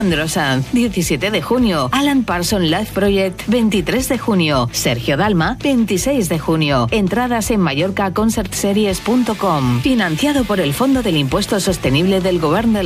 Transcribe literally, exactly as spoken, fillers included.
Alejandro Sanz, diecisiete de junio. Alan Parsons Live Project, veintitrés de junio. Sergio Dalma, veintiséis de junio. Entradas en mallorca concert series punto com. Financiado por el Fondo del Impuesto Sostenible del Govern del